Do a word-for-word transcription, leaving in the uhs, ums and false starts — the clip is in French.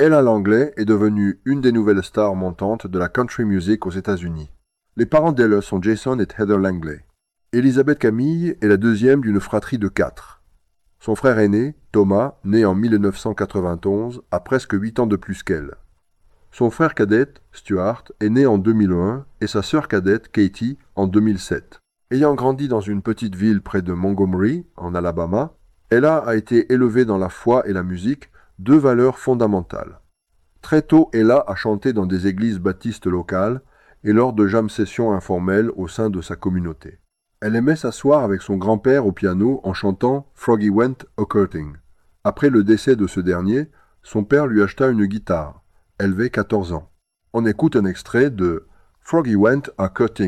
Ella Langley est devenue une des nouvelles stars montantes de la country music aux États-Unis. Les parents d'Ella sont Jason et Heather Langley. Elizabeth Camille est la deuxième d'une fratrie de quatre. Son frère aîné, Thomas, né en mille neuf cent quatre-vingt-onze, a presque huit ans de plus qu'elle. Son frère cadet, Stuart, est né en deux mille un et sa sœur cadette, Katie, en deux mille sept. Ayant grandi dans une petite ville près de Montgomery, en Alabama, Ella a été élevée dans la foi et la musique, deux valeurs fondamentales. Très tôt, Ella a chanté dans des églises baptistes locales et lors de jam sessions informelles au sein de sa communauté. Elle aimait s'asseoir avec son grand-père au piano en chantant « Froggy Went a-Courting ». Après le décès de ce dernier, son père lui acheta une guitare. Elle avait quatorze ans. On écoute un extrait de « Froggy Went a-Courting ».